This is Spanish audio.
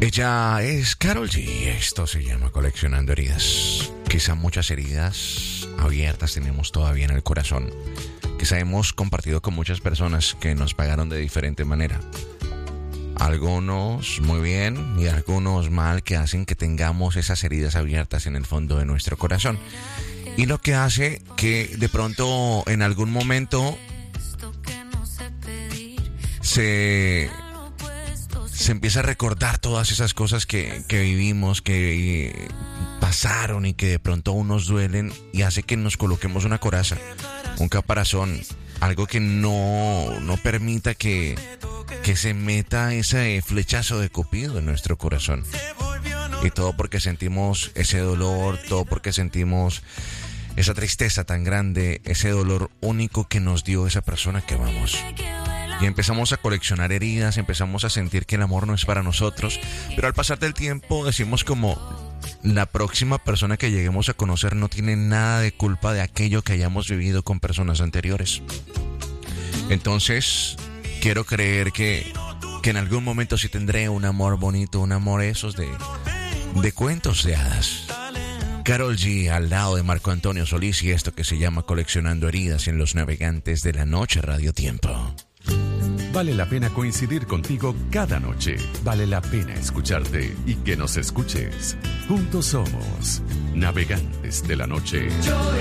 Ella es Karol G. Esto se llama Coleccionando Heridas. Quizá muchas heridas abiertas tenemos todavía en el corazón. Quizá hemos compartido con muchas personas que nos pagaron de diferente manera. Algunos muy bien y algunos mal, que hacen que tengamos esas heridas abiertas en el fondo de nuestro corazón. Y lo que hace que de pronto en algún momento se empieza a recordar todas esas cosas que vivimos, que pasaron y que de pronto aún nos duelen, y hace que nos coloquemos una coraza, un caparazón, algo que no permita que se meta ese flechazo de Cupido en nuestro corazón. Y todo porque sentimos ese dolor, todo porque sentimos esa tristeza tan grande, ese dolor único que nos dio esa persona que amamos. Y empezamos a coleccionar heridas, empezamos a sentir que el amor no es para nosotros, pero al pasar del tiempo decimos como: la próxima persona que lleguemos a conocer no tiene nada de culpa de aquello que hayamos vivido con personas anteriores. Entonces, quiero creer que en algún momento sí tendré un amor bonito, un amor esos de cuentos de hadas. Karol G al lado de Marco Antonio Solís, y esto que se llama Coleccionando Heridas en Los Navegantes de la Noche Radio Tiempo. Vale la pena coincidir contigo cada noche. Vale la pena escucharte y que nos escuches. Juntos somos Navegantes de la Noche.